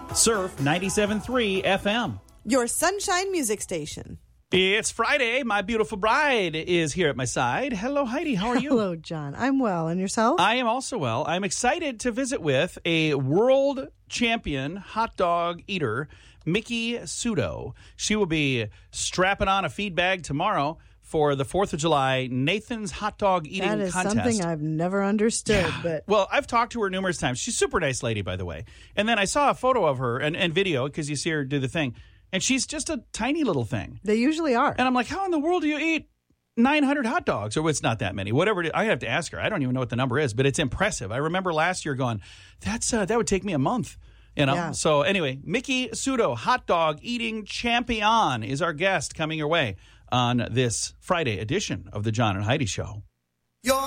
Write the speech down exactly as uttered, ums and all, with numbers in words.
Surf ninety-seven point three F M. Your Sunshine Music Station. It's Friday. My beautiful bride is here at my side. Hello, Heidi. How are you? Hello, John. I'm well. And yourself? I am also well. I'm excited to visit with a world champion hot dog eater, Miki Sudo. She will be strapping on a feed bag tomorrow for the fourth of July Nathan's Hot Dog Eating That is Contest. something I've never understood. Yeah. But Well, I've talked to her numerous times. She's a super nice lady, by the way. And then I saw a photo of her and, and video because you see her do the thing. And she's just a tiny little thing. they usually are. And I'm like, how in the world do you eat nine hundred hot dogs? Or it's not that many. Whatever it is. I have to ask her. I don't even know what the number is, but it's impressive. I remember last year going, that's uh, that would take me a month. You know. Yeah. So anyway, Miki Sudo, hot dog eating champion, is our guest coming your way on this Friday edition of the John and Heidi Show.